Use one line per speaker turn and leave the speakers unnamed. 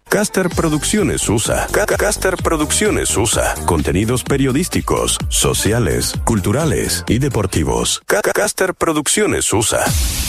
Caster Producciones USA. Caster Producciones USA. Contenidos periodísticos, sociales, culturales y deportivos. Caster Producciones USA.